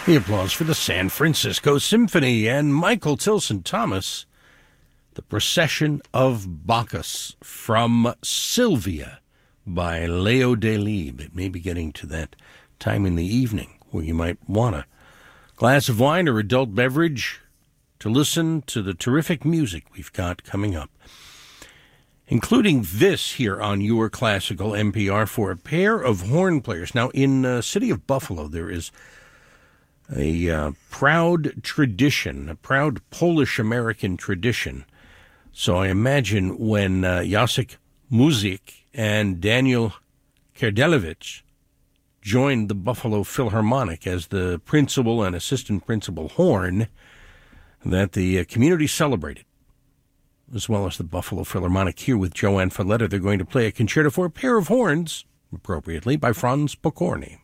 The applause for the San Francisco Symphony and Michael Tilson Thomas, The Procession of Bacchus from Sylvia by Leo Delibes. It may be getting to that time in the evening where you might want a glass of wine or adult beverage to listen to the terrific music we've got coming up, including this here on Your Classical NPR for a pair of horn players. Now, in the city of Buffalo, there is a proud tradition, a proud Polish-American tradition. So I imagine when Jacek Muzik and Daniel Kerdelewicz joined the Buffalo Philharmonic as the principal and assistant principal horn, that the community celebrated, as well as the Buffalo Philharmonic. Here with Joanne Falletta, they're going to play a concerto for a pair of horns, appropriately, by Franz Pokorny.